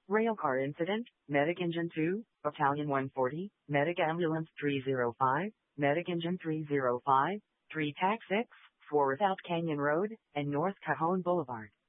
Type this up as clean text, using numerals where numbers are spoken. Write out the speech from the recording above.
Railcar incident, Medic Engine 2, Battalion 140, Medic Ambulance 305, Medic Engine 305, 3 TAC 6, 4 South Canyon Road, and North Cajon Boulevard.